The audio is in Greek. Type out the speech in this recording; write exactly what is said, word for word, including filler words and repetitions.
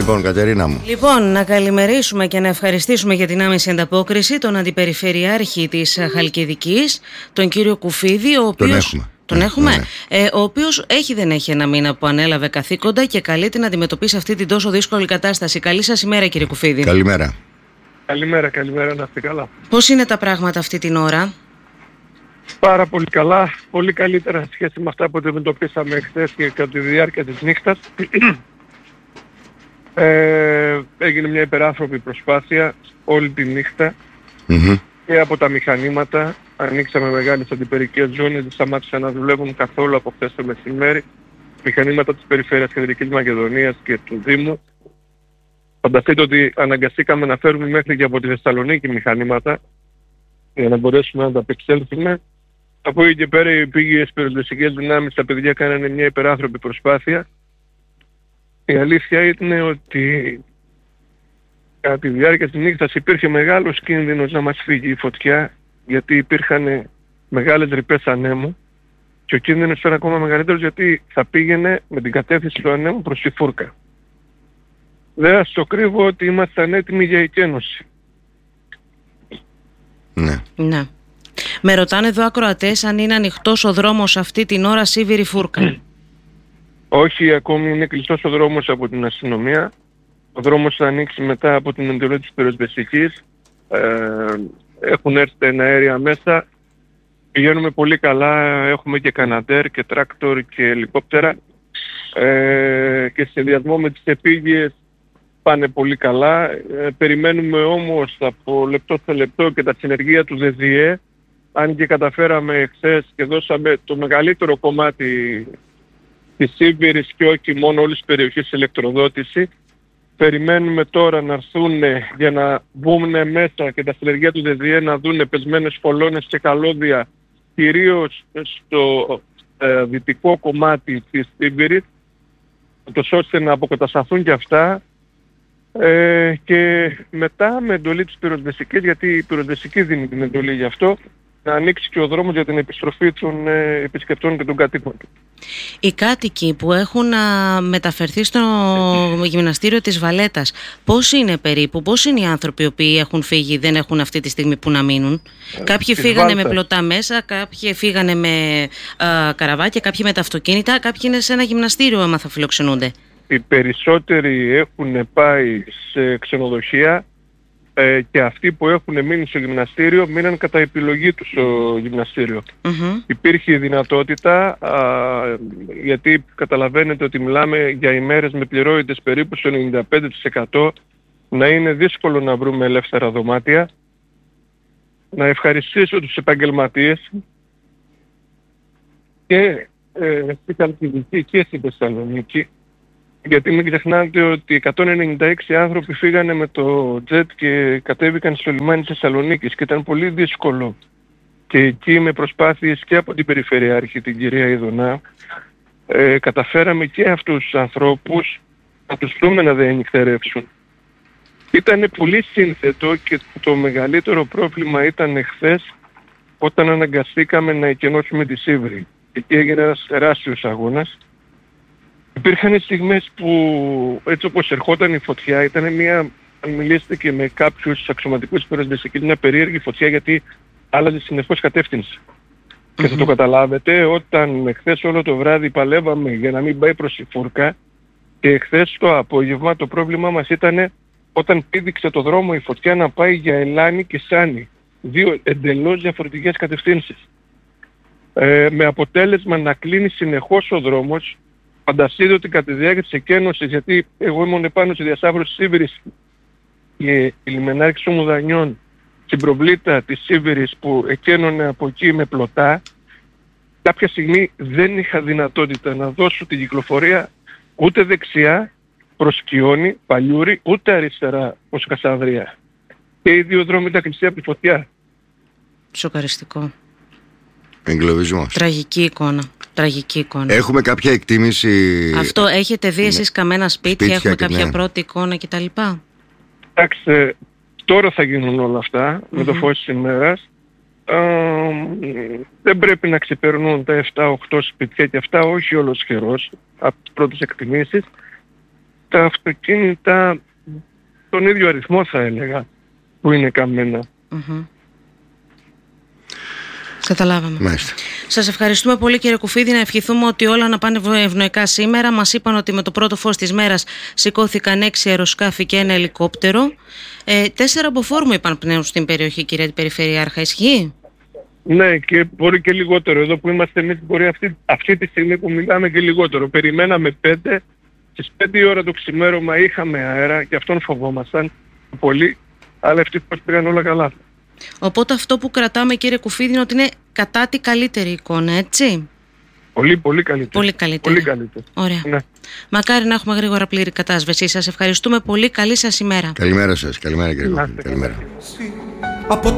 Λοιπόν, Κατερίνα μου. Λοιπόν, να καλημερίσουμε και να ευχαριστήσουμε για την άμεση ανταπόκριση τον Αντιπεριφερειάρχη της Χαλκιδικής, τον κύριο Κουφίδη, ο οποίος... Τον έχουμε. Τον ναι, έχουμε, ναι, ναι. Ε, ο οποίος έχει δεν έχει ένα μήνα που ανέλαβε καθήκοντα και καλείται να αντιμετωπίσει αυτή την τόσο δύσκολη κατάσταση. Καλή σας ημέρα, κύριε Κουφίδη. Καλημέρα. Καλημέρα, καλημέρα, να είστε καλά. Πώς είναι τα πράγματα αυτή την ώρα? Πάρα πολύ καλά, πολύ καλύτερα σε σχέση με αυτά που αντιμετωπίσαμε χθες και κατά τη διάρκεια της νύχτας. ε, έγινε μια υπεράνθρωπη προσπάθεια όλη τη νύχτα Mm-hmm. και από τα μηχανήματα. Ανοίξαμε μεγάλες αντιπερικές ζώνες, δεν σταμάτησαν να δουλεύουν καθόλου από χθες το μεσημέρι. Μηχανήματα της Περιφέρειας Κεντρικής Μακεδονίας και του Δήμου. Φανταστείτε ότι αναγκαστήκαμε να φέρουμε μέχρι και από τη Θεσσαλονίκη μηχανήματα για να μπορέσουμε να τα απεξέλθουμε. Από εκεί και πέρα οι πήγες περιοδευτικές δυνάμεις, τα παιδιά κάνανε μια υπεράνθρωπη προσπάθεια. Η αλήθεια είναι ότι κατά τη διάρκεια της νύχτας υπήρχε μεγάλος κίνδυνος να μας φύγει η φωτιά, γιατί υπήρχαν μεγάλες ρηπές ανέμου και ο κίνδυνος ήταν ακόμα μεγαλύτερος γιατί θα πήγαινε με την κατεύθυνση του ανέμου προς τη φούρκα. Δεν θα στο κρύβω ότι ήμασταν έτοιμοι για εκένωση. Ναι. Ναι. Με ρωτάνε εδώ ακροατές αν είναι ανοιχτός ο δρόμος αυτή την ώρα Σίβηρη Φούρκα. Όχι, ακόμη είναι κλειστός ο δρόμος από την αστυνομία. Ο δρόμος θα ανοίξει μετά από την εντολή της πυροσβεστικής. Ε, έχουν έρθει τα εναέρια μέσα. Πηγαίνουμε πολύ καλά. Έχουμε και καναντέρ και τράκτορ και ελικόπτερα. Ε, και σε συνδυασμό με τις επίγειες πάνε πολύ καλά. Ε, περιμένουμε όμως από λεπτό σε λεπτό και τα συνεργεία του ΔΕΔΙΕ. Αν και καταφέραμε χθες και δώσαμε το μεγαλύτερο κομμάτι της Σίβηρης και όχι μόνο όλης της περιοχής ηλεκτροδότηση. Περιμένουμε τώρα να έρθουν για να μπουν μέσα και τα συνεργεία του ΔΕΔΙΕ να δουν πεσμένες κολόνες και καλώδια κυρίως στο ε, δυτικό κομμάτι της Σίβηρης, ώστε να αποκατασταθούν και αυτά. Ε, και μετά με εντολή της πυροσβεστικής, γιατί η πυροσβεστική δίνει την εντολή γι' αυτό, να ανοίξει και ο δρόμος για την επιστροφή των ε, επισκεπτών και των κατοίκων. Οι κάτοικοι που έχουν α, μεταφερθεί στο γυμναστήριο της Βαλέτας, πώς είναι περίπου, πώς είναι οι άνθρωποι οι οποίοι έχουν φύγει, δεν έχουν αυτή τη στιγμή που να μείνουν? Ε, κάποιοι φύγανε Βάλτας. με πλωτά μέσα, κάποιοι φύγανε με α, καραβάκια, κάποιοι με τα αυτοκίνητα, κάποιοι είναι σε ένα γυμναστήριο άμα θα φιλοξενούνται. Οι περισσότεροι έχουν πάει σε ξενοδοχεία ε, και αυτοί που έχουν μείνει στο γυμναστήριο μείναν κατά επιλογή τους στο γυμναστήριο. Mm-hmm. Υπήρχε η δυνατότητα, α, γιατί καταλαβαίνετε ότι μιλάμε για ημέρες με πληρόητες περίπου στο ενενήντα πέντε τοις εκατό, να είναι δύσκολο να βρούμε ελεύθερα δωμάτια. Να ευχαριστήσω τους επαγγελματίες και ε, στη Χαλκιδική και στη Θεσσαλονίκη. Γιατί μην ξεχνάτε ότι εκατόν ενενήντα έξι άνθρωποι φύγανε με το τζετ και κατέβηκαν στο λιμάνι της Θεσσαλονίκης και ήταν πολύ δύσκολο. Και εκεί με προσπάθειες και από την Περιφερειάρχη, την κυρία Ιδωνά, ε, καταφέραμε και αυτούς τους ανθρώπους να τους βρούμε να δεν νυχτερεύσουν. Ήταν πολύ σύνθετο και το μεγαλύτερο πρόβλημα ήταν χθες όταν αναγκαστήκαμε να εκενώσουμε τη Σίβρη. Εκεί έγινε ένας τεράστιος αγώνας. Υπήρχαν στιγμές που έτσι όπως ερχόταν η φωτιά ήταν μια, αν μιλήσετε και με κάποιους αξιωματικούς πυροσβεστικής, μια περίεργη φωτιά γιατί άλλαζε συνεχώς κατεύθυνση. Mm-hmm. Και θα το καταλάβετε όταν χθες όλο το βράδυ παλεύαμε για να μην πάει προς τη φούρκα και χθες το απόγευμα το πρόβλημά μας ήταν όταν πήδηξε το δρόμο η φωτιά να πάει για Ελλάνη και Σάνη. Δύο εντελώς διαφορετικές κατευθύνσεις. Ε, με αποτέλεσμα να κλείνει συνεχώς ο δρόμος. Φανταστείτε ότι κατά τη διάρκεια της εκένωσης, γιατί εγώ ήμουν επάνω στη διασάφρωση της Σίβηρης και η λιμενάρχης των Μουδανιών στην προβλήτα της Σίβηρης που εκένωνε από εκεί με πλωτά, κάποια στιγμή δεν είχα δυνατότητα να δώσω την κυκλοφορία ούτε δεξιά προς Κιόνι, Παλιούρι, ούτε αριστερά προς Κασανδρία. Και οι δύο δρόμοι ήταν κλειστοί από τη φωτιά. Σοκαριστικό. Εγκλωβισμός. Τραγική εικόνα. Τραγική εικόνα. Έχουμε κάποια εκτίμηση. Αυτό έχετε δει εσείς καμένα σπίτια, σπίτια έχουμε και κάποια ναι. πρώτη εικόνα κτλ? Εντάξει, τώρα θα γίνουν όλα αυτά mm-hmm. με το φως της ημέρας. Ε, δεν πρέπει να ξεπερνούν τα επτά οκτώ σπίτια και αυτά, όχι όλος καιρός, από τις πρώτες εκτιμήσεις. τα αυτοκίνητα τον ίδιο αριθμό θα έλεγα που είναι καμένα. Mm-hmm. Καταλάβαμε. Μάλιστα. Σας ευχαριστούμε πολύ κύριε Κουφίδη, να ευχηθούμε ότι όλα να πάνε ευνοϊκά σήμερα. Μας είπαν ότι με το πρώτο φως της μέρας σηκώθηκαν έξι αεροσκάφη και ένα ελικόπτερο. Ε, τέσσερα μποφόρ μου είπαν πνέουν στην περιοχή, κυρία Περιφερειάρχα, ισχύει? Ναι, και μπορεί και λιγότερο. Εδώ που είμαστε εμείς μπορεί αυτή, αυτή τη στιγμή που μιλάμε και λιγότερο. Περιμέναμε πέντε, στις πέντε η ώρα το ξημέρωμα είχαμε αέρα και αυτόν φοβόμασταν πολύ, αλλά ευτυχώς πήγαν όλα καλά. Οπότε αυτό που κρατάμε κύριε Κουφίδη είναι ότι είναι κατά τη καλύτερη εικόνα, έτσι? Πολύ, πολύ καλύτερη. Πολύ καλύτερη. Πολύ καλύτερη. Ωραία. Ναι. Μακάρι να έχουμε γρήγορα πλήρη κατάσβεση. Σας ευχαριστούμε πολύ. Καλή σας ημέρα. Καλημέρα σας. Καλημέρα κύριε Κουφίδη. Καλημέρα. Από